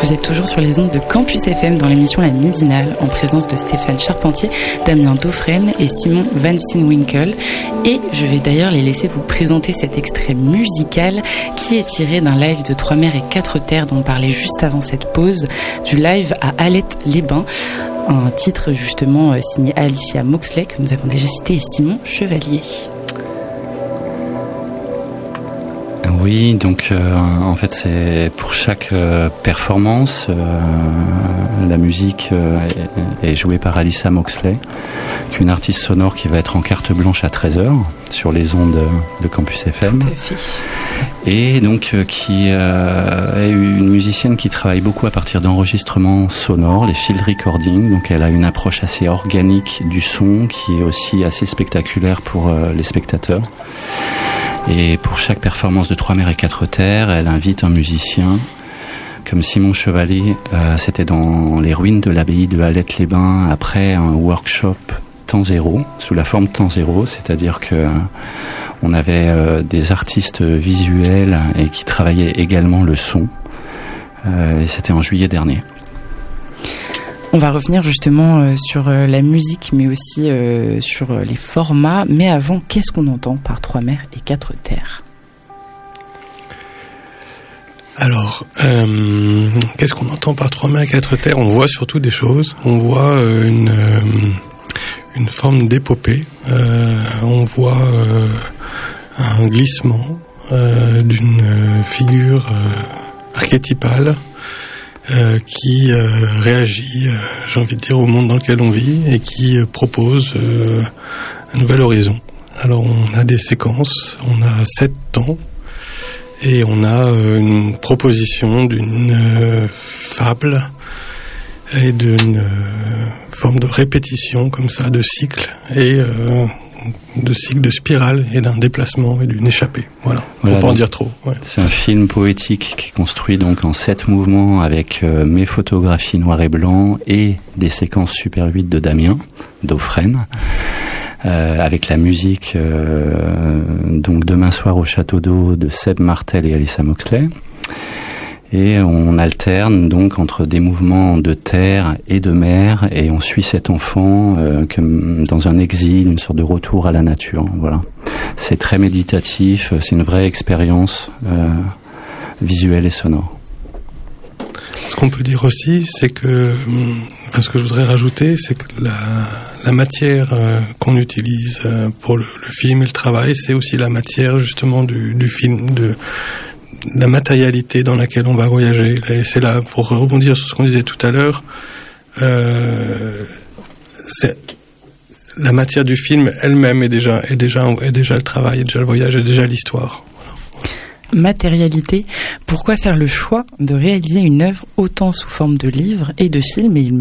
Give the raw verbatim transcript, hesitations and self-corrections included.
Vous êtes toujours sur les ondes de Campus F M dans l'émission La Midinale, en présence de Stéphane Charpentier, Damien Dauphren et Simon Van Steenwinkel. Et je vais d'ailleurs les laisser vous présenter cet extrait musical qui est tiré d'un live de Trois Mers et Quatre Terres dont on parlait juste avant cette pause, du live à Alette-les-Bains. Un titre justement signé Alicia Moxley que nous avons déjà cité et Simon Chevalier. Oui, donc euh, en fait c'est pour chaque euh, performance, euh, la musique euh, est, est jouée par Alicia Moxley, qui est une artiste sonore qui va être en carte blanche à treize heures sur les ondes de Campus F M. Tout à fait. Et donc euh, qui euh, est une musicienne qui travaille beaucoup à partir d'enregistrements sonores, les field recording. Donc elle a une approche assez organique du son qui est aussi assez spectaculaire pour euh, les spectateurs. Et pour chaque performance de Trois Mers et Quatre Terres, elle invite un musicien comme Simon Chevalier. Euh, c'était dans les ruines de l'abbaye de Alette-les-Bains après un workshop temps zéro, sous la forme temps zéro, c'est-à-dire que euh, on avait euh, des artistes visuels et qui travaillaient également le son. Euh, et c'était en juillet dernier. On va revenir justement euh, sur euh, la musique, mais aussi euh, sur euh, les formats. Mais avant, qu'est-ce qu'on entend par Trois Mers et Quatre Terres ? Alors, euh, qu'est-ce qu'on entend par Trois Mers et Quatre Terres ? On voit surtout des choses. On voit euh, une, euh, une forme d'épopée. Euh, on voit euh, un glissement euh, d'une figure euh, archétypale. Euh, qui euh, réagit, euh, j'ai envie de dire, au monde dans lequel on vit et qui euh, propose euh, un nouvel horizon. Alors on a des séquences, on a sept temps et on a euh, une proposition d'une euh, fable et d'une euh, forme de répétition comme ça, de cycle et euh, de cycle de spirale et d'un déplacement et d'une échappée. Voilà, voilà, pour pas en dire trop. Ouais. C'est un film poétique qui est construit donc en sept mouvements avec euh, mes photographies noir et blanc et des séquences Super huit de Damien Dauphren, euh, avec la musique euh, donc Demain soir au château d'eau de Seb Martel et Alicia Moxley. Et on alterne donc entre des mouvements de terre et de mer, et on suit cet enfant euh, comme dans un exil, une sorte de retour à la nature. Voilà, c'est très méditatif, c'est une vraie expérience euh, visuelle et sonore. Ce qu'on peut dire aussi, c'est que, enfin, ce que je voudrais rajouter, c'est que la, la matière euh, qu'on utilise euh, pour le, le film et le travail, c'est aussi la matière justement du, du film, de la matérialité dans laquelle on va voyager. Et c'est là, pour rebondir sur ce qu'on disait tout à l'heure, euh, c'est la matière du film elle-même est déjà, est déjà, est déjà le travail, est déjà le voyage, est déjà l'histoire. Voilà. Matérialité. Pourquoi faire le choix de réaliser une œuvre autant sous forme de livre et de film ? Et il me